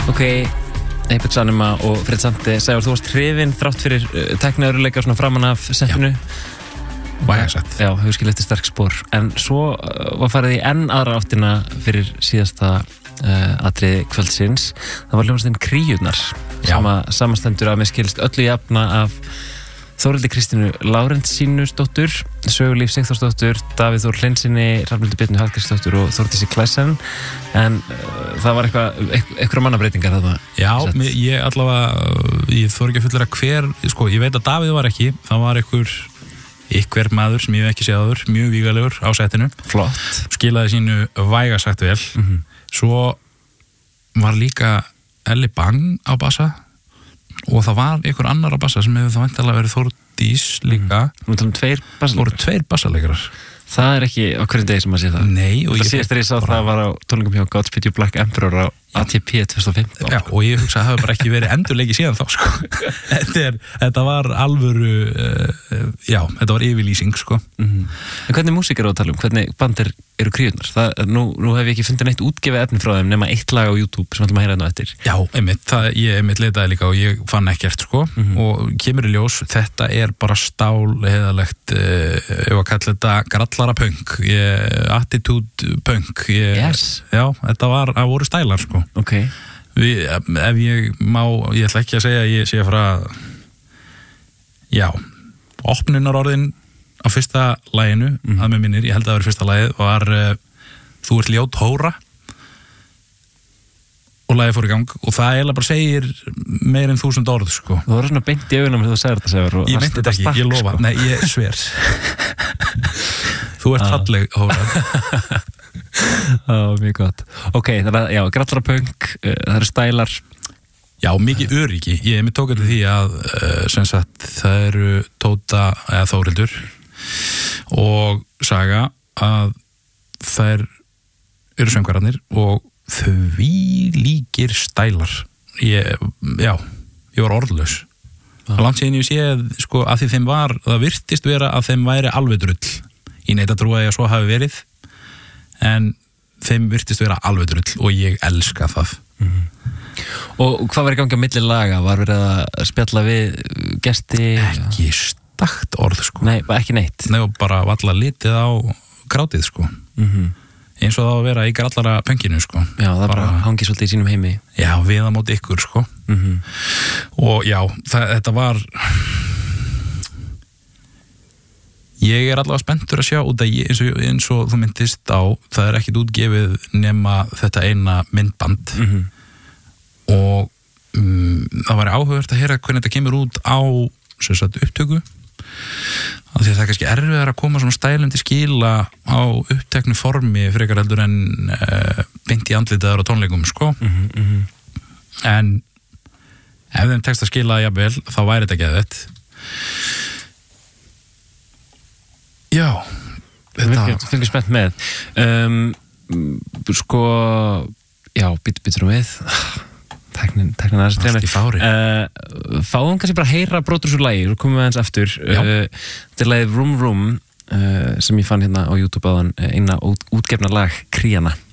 Ok, Apex Anima og Fred Sante, Sævar, þú varst hrifinn þrátt fyrir tækniöruleika svona framan af settinu. Vægasett. Já, hefur skilið eftir sterk spor. En svo var farið í enn aðra áttina fyrir síðasta atriði kvöldsins. Það var hljómsveitin Kríurnar sem að samanstendur að mér skilist öllu jafna af Þórhildi Kristínu Lárensínusdóttur, Sögulíf Sigþórsdóttur, Davíð Þór Hlynssyni, Hrafnhildi Birnu Hallgrímsdóttur og Þórdísi Klessen. En það var eitthvað mannabreitingar þarna. Já, ég allavega, ég þori ekki að fullera hver, sko, ég veit að Davíð var ekki, það var einhver maður sem ég hef ekki séð áður, mjög vígalegur á settinu. Flott. Skilaði sínu vægasagt vel. Svo var líka Elli Bang á bassa og það var einhver annar á bassa sem hefur það væntanlega verið Þórdís líka. Nú talum tveir bassaleikarar. Voru tveir bassaleikarar. Það ekki á hverjum degi sem maður sé það. Nei. Og það síðast þegar ég sá það var á tónleikum hjá Godspeed You Black Emperor á ATP 2015. Já, og ég hugsa að það hefur bara ekki verið endurleiki síðan þá, sko. Þetta var alvöru, þetta var yfirlýsing, sko. En hvernig músík er á að tala um? Hvernig band eru Kríurnar? Nú hef ég ekki fundið neitt útgefið efni frá þeim nema eitt lag á YouTube sem ætlum að heyra hérna eftir. Já, ég leitaði líka og ég fann ekkert, sko. Og kemur í ljós, þetta er bara stálheiðalegt, ef að kalla þetta grallara punk, attitude punk. Yes. Já, það voru stælar, sko. Ok. Ef ég ætla ekki að segja að ég sé að fara opnunarorðin á fyrsta laginu, að mig minnir, ég held að það var fyrsta lagið, var Þú ert ljót hóra og lagið fór í gang og það eiginlega bara segir meir en 1000 orð, sko. Þú voru svona beint í augunum þegar þú segir þetta, Sævar. Ég meinti þetta ekki, ég lofa, nei, ég sver. Þú ert falleg hóra. Mjög gott. Ok, þannig að, grallara punk, það eru stælar. Já, mikið öryggi. Ég tók eftir því að sem sagt, það eru Tóta eða Þórhildur og Saga að þær eru söngvararnir og því líkir stælar. Ég var orðlaus. Langt síðan ég séð, sko, að því þeim það virtist vera að þeim væri alveg drull. Ég neita að trúa að svo hafi verið, en þeim virtist vera alveg drull og ég elska það. Og hvað var í gangi á milli laga? Var verið að spjalla við gesti? Ekki stakt orð, sko. Nei, ekki neitt. Nei, og bara valla litið á krátið, sko. Eins og það að vera í grallara pönkinu, sko. Já, það bara hangið svolítið í sínum heimi. Já, við á móti ykkur, sko. Og já, þetta var... Ég er allavega spenntur að sjá út að eins og þú myndist á, það er ekkit útgefið nema þetta eina myndband og það væri áhugavert að heyra hvernig þetta kemur út á upptöku af því að það er kannski erfiðar að koma svona stælum til skila á uppteknu formi frekar heldur en beint í andlitaður á tónleikum, sko. En ef þeim tekst að skila jafnvel, þá væri þetta geðvett. Já, þetta fylgir spennt með. Sko, já, býtum við. Tæknin aðeins trefni. Allt í fári. Fáum kannski bara að heyra brotur svo lagi, og komum við aðeins aftur. Þetta er lagið Room Room sem ég fann hérna á YouTube áðan, eina útgefna lag Kríana.